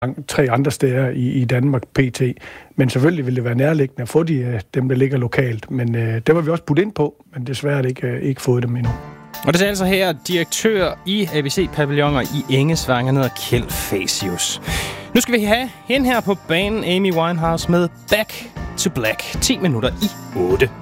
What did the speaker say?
3 andre steder i Danmark pt. Men selvfølgelig vil det være nærliggende at få dem, der ligger lokalt. Men det var vi også budt ind på, men desværre er det ikke fået dem endnu. Og det er altså her direktør i ABC-pavilloner i Engesvang, han hedder Kjeld Facius. Nu skal vi have hende her på banen, Amy Winehouse, med Back to Black. 10 minutter i 8.